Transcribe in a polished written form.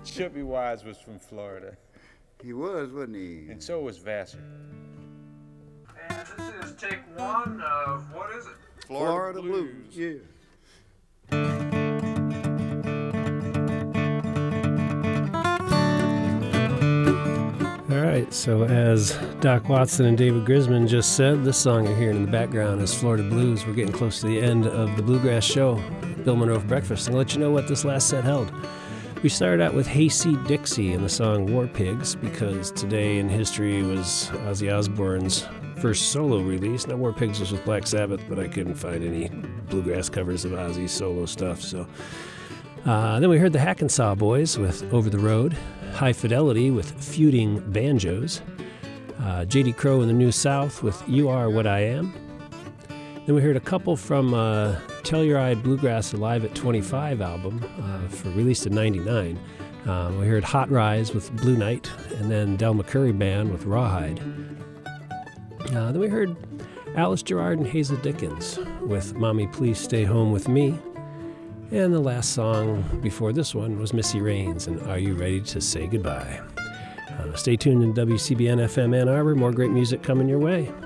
Chubby Wise was from Florida. He was, wasn't he? And so was Vassar. And this is take one of, what is it? Florida Blues. Yeah. All right, so as Doc Watson and David Grisman just said, this song you're hearing in the background is Florida Blues. We're getting close to the end of the Bluegrass Show, Bill Monroe for Breakfast. And I'll let you know what this last set held. We started out with Hayseed Dixie and the song War Pigs, because today in history was Ozzy Osbourne's first solo release. Now, War Pigs was with Black Sabbath, but I couldn't find any bluegrass covers of Ozzy's solo stuff. So then we heard the Hackensaw Boys with Over the Road, High Fidelity with Feuding Banjos, J.D. Crowe and the New South with You Are What I Am. Then we heard a couple from Telluride Bluegrass Alive at 25 album, released in 99. We heard Hot Rise with Blue Night, and then Del McCurry Band with Rawhide. Then we heard Alice Gerrard and Hazel Dickens with Mommy Please Stay Home With Me. And the last song before this one was Missy Raines and Are You Ready to Say Goodbye? Stay tuned in WCBN FM Ann Arbor. More great music coming your way.